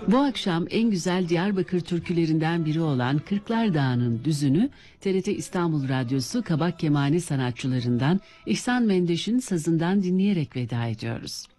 Bu akşam en güzel Diyarbakır türkülerinden biri olan Kırklar Dağı'nın düzünü TRT İstanbul Radyosu kabak kemane sanatçılarından İhsan Mendeş'in sazından dinleyerek veda ediyoruz.